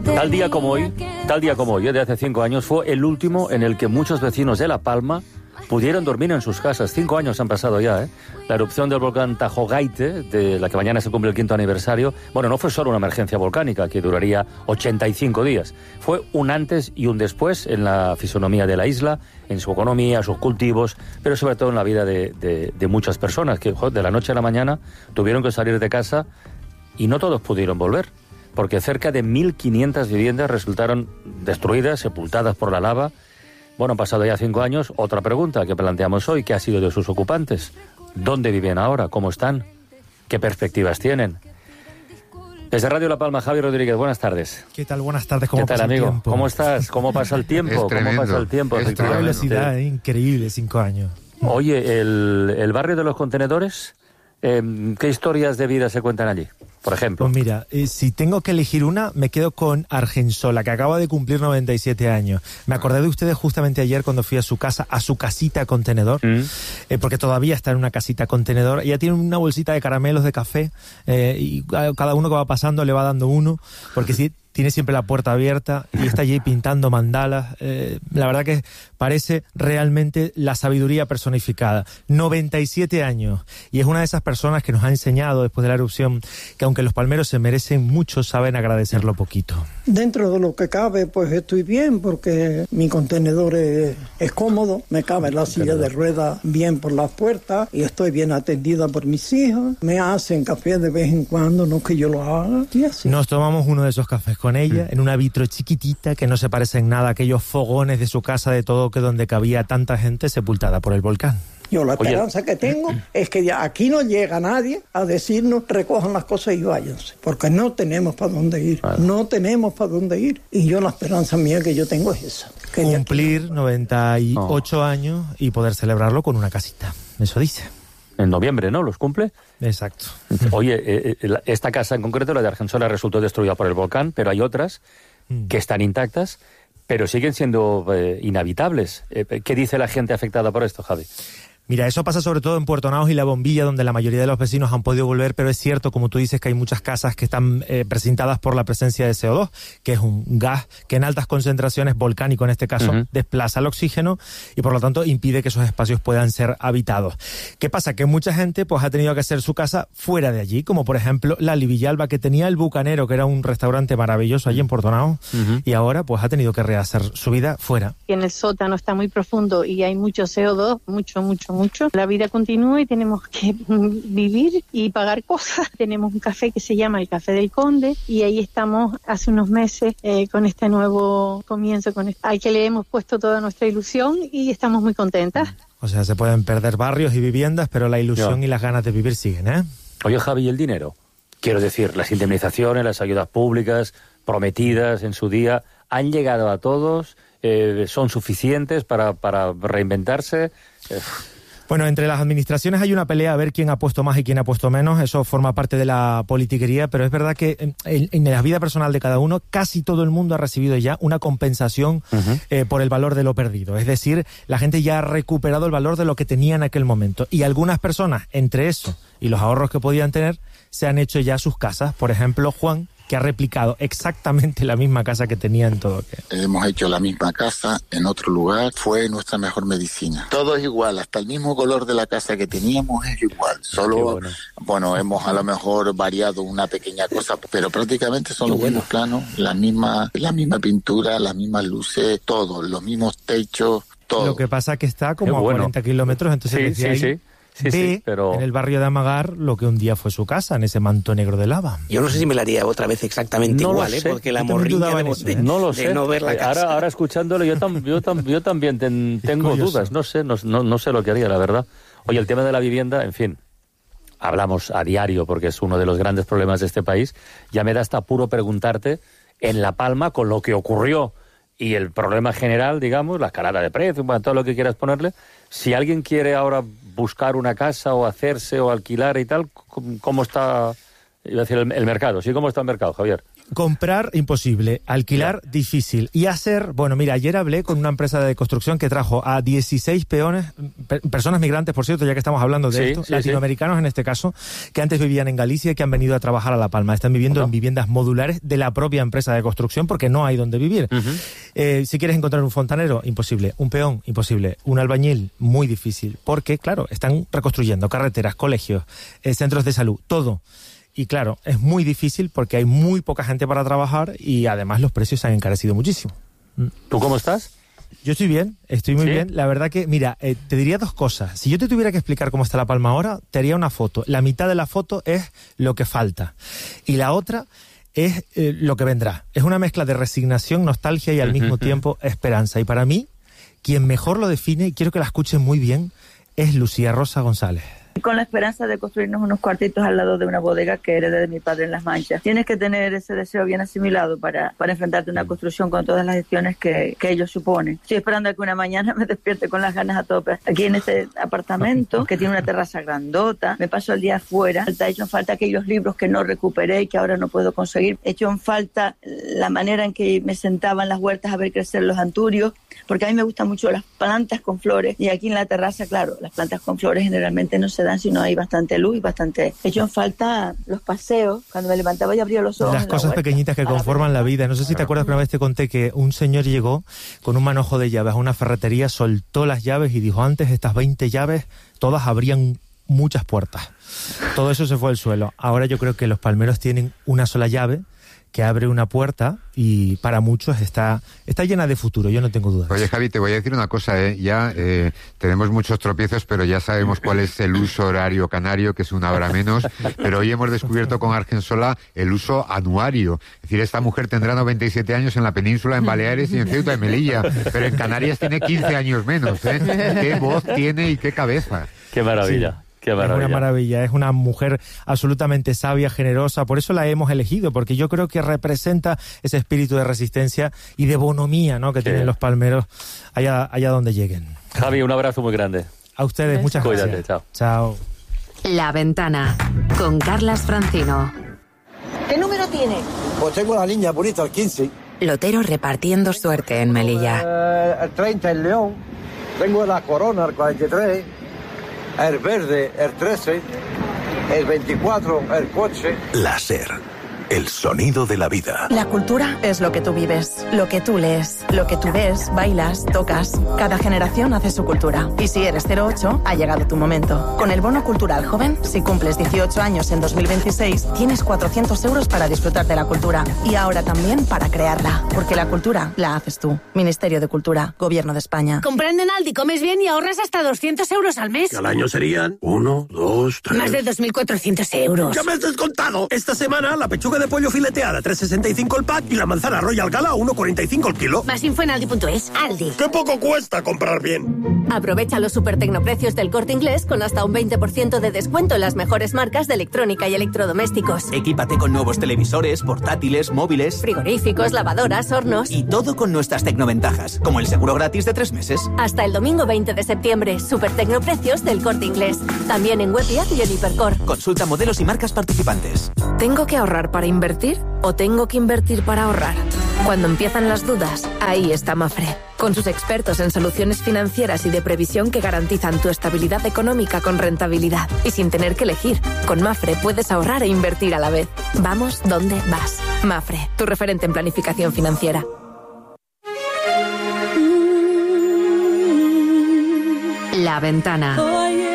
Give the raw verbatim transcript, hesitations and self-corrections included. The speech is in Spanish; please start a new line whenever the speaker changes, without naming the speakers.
Tal día como hoy, tal día como hoy, de hace cinco años, fue el último en el que muchos vecinos de La Palma pudieron dormir en sus casas. Cinco años han pasado ya, ¿eh? La erupción del volcán Tajo Gaite, de la que mañana se cumple el quinto aniversario, bueno, no fue solo una emergencia volcánica que duraría ochenta y cinco días. Fue un antes y un después en la fisonomía de la isla, en su economía, sus cultivos, pero sobre todo en la vida de, de, de muchas personas que, joder, de la noche a la mañana tuvieron que salir de casa y no todos pudieron volver, porque cerca de mil quinientas viviendas resultaron destruidas, sepultadas por la lava. Bueno, han pasado ya cinco años. Otra pregunta que planteamos hoy: ¿qué ha sido de sus ocupantes? ¿Dónde viven ahora? ¿Cómo están? ¿Qué perspectivas tienen? Desde Radio La Palma, Javi Rodríguez, buenas tardes.
¿Qué tal? Buenas tardes. ¿Cómo
¿Qué tal,
pasa
amigo?
el tiempo?
¿Cómo estás? ¿Cómo pasa el tiempo? ¿Cómo pasa el tiempo?
Es una velocidad eh, increíble, cinco años.
Oye, el, el barrio de los contenedores, eh, ¿qué historias de vida se cuentan allí, por ejemplo?
Pues mira, eh, si tengo que elegir una, me quedo con Argensola, que acaba de cumplir noventa y siete años. Me acordé de ustedes justamente ayer cuando fui a su casa, a su casita contenedor, mm. eh, porque todavía está en una casita contenedor. Ella tiene una bolsita de caramelos de café eh, y cada uno que va pasando le va dando uno, porque si tiene siempre la puerta abierta y está allí pintando mandalas. Eh, la verdad que parece realmente la sabiduría personificada. noventa y siete años. Y es una de esas personas que nos ha enseñado después de la erupción que aunque los palmeros se merecen mucho, saben agradecerlo poquito.
Dentro de lo que cabe, pues estoy bien porque mi contenedor es, es cómodo. Me cabe la silla de ruedas bien por las puertas y estoy bien atendida por mis hijos. Me hacen café de vez en cuando, no que yo lo haga. Y así.
Nos tomamos uno de esos cafés con ella, en una vitro chiquitita que no se parece en nada a aquellos fogones de su casa de todo que donde cabía tanta gente sepultada por el volcán.
Yo la esperanza Oye. que tengo es que ya aquí no llega nadie a decirnos recojan las cosas y váyanse, porque no tenemos para dónde ir, vale. no tenemos para dónde ir. Y yo la esperanza mía que yo tengo es esa. Que
Cumplir aquí... noventa y ocho oh. años y poder celebrarlo con una casita, eso dice.
En noviembre, ¿no? ¿Los cumple?
Exacto.
Oye, eh, eh, esta casa en concreto, la de Argensola, resultó destruida por el volcán, pero hay otras mm. que están intactas, pero siguen siendo eh, inhabitables. Eh, ¿Qué dice la gente afectada por esto, Javi?
Mira, eso pasa sobre todo en Puerto Naos y La Bombilla, donde la mayoría de los vecinos han podido volver, pero es cierto, como tú dices, que hay muchas casas que están eh, presentadas por la presencia de C O dos, que es un gas que en altas concentraciones, volcánico en este caso, uh-huh. desplaza el oxígeno y por lo tanto impide que esos espacios puedan ser habitados. ¿Qué pasa? Que mucha gente pues ha tenido que hacer su casa fuera de allí, como por ejemplo la Villalba, que tenía el Bucanero, que era un restaurante maravilloso allí en Puerto Naos, uh-huh. y ahora pues ha tenido que rehacer su vida fuera.
En el sótano está muy profundo y hay mucho C O dos, mucho, mucho, mucho. La vida continúa y tenemos que vivir y pagar cosas. Tenemos un café que se llama el Café del Conde y ahí estamos hace unos meses eh, con este nuevo comienzo. Con este... Al que le hemos puesto toda nuestra ilusión y estamos muy contentas.
O sea, se pueden perder barrios y viviendas, pero la ilusión
Yo.
y las ganas de vivir siguen, ¿eh?
Oye, Javi, ¿y el dinero? Quiero decir, las indemnizaciones, las ayudas públicas prometidas en su día, ¿han llegado a todos? Eh, ¿Son suficientes para, para reinventarse? Eh...
Bueno, entre las administraciones hay una pelea a ver quién ha puesto más y quién ha puesto menos. Eso forma parte de la politiquería, pero es verdad que en, en la vida personal de cada uno, casi todo el mundo ha recibido ya una compensación uh-huh. eh, por el valor de lo perdido. Es decir, la gente ya ha recuperado el valor de lo que tenía en aquel momento. Y algunas personas, entre eso y los ahorros que podían tener, se han hecho ya sus casas. Por ejemplo, Juan, que ha replicado exactamente la misma casa que tenía en Todoque.
Hemos hecho la misma casa en otro lugar, fue nuestra mejor medicina. Todo es igual, hasta el mismo color de la casa que teníamos es igual. Solo, bueno. bueno, hemos a lo mejor variado una pequeña cosa, pero prácticamente son Qué los bueno. mismos planos, la misma, la misma pintura, las mismas luces, todo, los mismos techos, todo.
Lo que pasa es que está como
Qué
a
bueno.
cuarenta kilómetros, entonces
sí,
decía
sí,
ahí,
sí. Sí,
ve
sí, pero...
en el barrio de Amagar lo que un día fue su casa, en ese manto negro de lava.
Yo no sé si me la haría otra vez exactamente
no
igual, ¿eh? Porque la morriña de,
eso, ¿eh? de, no lo sé.
de no ver la casa.
Ahora, ahora escuchándolo, yo, tam, yo, tam, yo también ten, tengo dudas, no sé, no, no, no sé lo que haría, la verdad. Oye, el tema de la vivienda, en fin, hablamos a diario porque es uno de los grandes problemas de este país. Ya me da hasta apuro preguntarte, en La Palma, con lo que ocurrió y el problema general, digamos, la escalada de precios, bueno, todo lo que quieras ponerle, si alguien quiere ahora buscar una casa o hacerse o alquilar y tal, ¿cómo está, iba a decir, el, el mercado? ¿Sí? ¿Cómo está el mercado, Javier?
Comprar, imposible. Alquilar, yeah. difícil. Y hacer, bueno, mira, ayer hablé con una empresa de construcción que trajo a dieciséis peones, per, personas migrantes, por cierto, ya que estamos hablando de sí, esto, sí, latinoamericanos sí. en este caso, que antes vivían en Galicia y que han venido a trabajar a La Palma. Están viviendo ¿no? en viviendas modulares de la propia empresa de construcción porque no hay donde vivir. Uh-huh. Eh, si quieres encontrar un fontanero, imposible. Un peón, imposible. Un albañil, muy difícil. Porque, claro, están reconstruyendo carreteras, colegios, eh, centros de salud, todo. Y claro, es muy difícil porque hay muy poca gente para trabajar y además los precios se han encarecido muchísimo.
¿Tú cómo estás?
Yo estoy bien, estoy muy
¿Sí?
bien. La verdad que, mira, eh, te diría dos cosas. Si yo te tuviera que explicar cómo está La Palma ahora, te haría una foto. La mitad de la foto es lo que falta. Y la otra es eh, lo que vendrá. Es una mezcla de resignación, nostalgia y al mismo tiempo esperanza. Y para mí, quien mejor lo define, y quiero que la escuchen muy bien, es Lucía Rosa González.
Con la esperanza de construirnos unos cuartitos al lado de una bodega que heredé de mi padre en Las Manchas. Tienes que tener ese deseo bien asimilado para, para enfrentarte a una construcción con todas las gestiones que, que ello supone. Estoy esperando a que una mañana me despierte con las ganas a tope. Aquí en este apartamento, que tiene una terraza grandota, me paso el día afuera. He hecho en falta aquellos libros que no recuperé y que ahora no puedo conseguir. He hecho en falta la manera en que me sentaba en las huertas a ver crecer los anturios, porque a mí me gustan mucho las plantas con flores. Y aquí en la terraza, claro, las plantas con flores generalmente no se dan si no hay bastante luz y bastante... He hecho en falta los paseos, cuando me levantaba y abría los ojos.
Las cosas pequeñitas que conforman la vida. No sé si te acuerdas que una vez te conté que un señor llegó con un manojo de llaves a una ferretería, soltó las llaves y dijo, antes estas veinte llaves, todas abrían muchas puertas. Todo eso se fue al suelo. Ahora yo creo que los palmeros tienen una sola llave que abre una puerta y para muchos está, está llena de futuro, yo no tengo dudas.
Oye, Javi, te voy a decir una cosa, ¿eh? Ya eh, tenemos muchos tropiezos, pero ya sabemos cuál es el uso horario canario, que es una hora menos, pero hoy hemos descubierto con Argensola el uso anuario. Es decir, esta mujer tendrá noventa y siete años en la península, en Baleares y en Ceuta y Melilla, pero en Canarias tiene quince años menos, ¿eh? Qué voz tiene y qué cabeza.
Qué maravilla.
Sí.
Qué maravilla.
Es una maravilla, es una mujer absolutamente sabia, generosa, por eso la hemos elegido, porque yo creo que representa ese espíritu de resistencia y de bonomía, ¿no?, que sí. tienen los palmeros allá, allá donde lleguen.
Javi, un abrazo muy grande.
A ustedes, muchas
Cuídate,
gracias.
chao.
Chao.
La Ventana, con Carlas Francino.
¿Qué número tiene?
Pues tengo la línea bonita, el quince.
Lotero repartiendo suerte en Melilla.
Eh, el treinta, el León. Tengo la Corona, el cuarenta y tres. El verde, el trece, el veinticuatro, el coche.
La SER, el sonido de la vida.
La cultura es lo que tú vives, lo que tú lees, lo que tú ves, bailas, tocas. Cada generación hace su cultura. Y si eres cero ocho, ha llegado tu momento. Con el bono cultural joven, si cumples dieciocho años en dos mil veintiséis, tienes cuatrocientos euros para disfrutar de la cultura. Y ahora también para crearla. Porque la cultura la haces tú. Ministerio de Cultura, Gobierno de España.
Comprando en Aldi comes bien y ahorras hasta doscientos euros al mes.
Que al año serían uno, dos, tres...
Más de dos mil cuatrocientos euros.
¡Ya me has descontado! Esta semana la pechuga de pollo fileteada tres sesenta y cinco el pack y la manzana Royal Gala uno cuarenta y cinco el kilo.
Más info en aldi punto es. Aldi.
¡Qué poco cuesta comprar bien!
Aprovecha los super tecnoprecios del Corte Inglés con hasta un veinte por ciento de descuento en las mejores marcas de electrónica y electrodomésticos.
Equípate con nuevos televisores, portátiles, móviles,
frigoríficos, lavadoras, hornos.
Y todo con nuestras tecnoventajas, como el seguro gratis de tres meses.
Hasta el domingo veinte de septiembre, super tecnoprecios del Corte Inglés. También en web y app y en Hipercor.
Consulta modelos y marcas participantes.
¿Tengo que ahorrar para invertir o tengo que invertir para ahorrar? Cuando empiezan las dudas, ahí está Mafre. Con sus expertos en soluciones financieras y de previsión que garantizan tu estabilidad económica con rentabilidad. Y sin tener que elegir, con Mafre puedes ahorrar e invertir a la vez. Vamos donde vas. Mafre, tu referente en planificación financiera. La Ventana.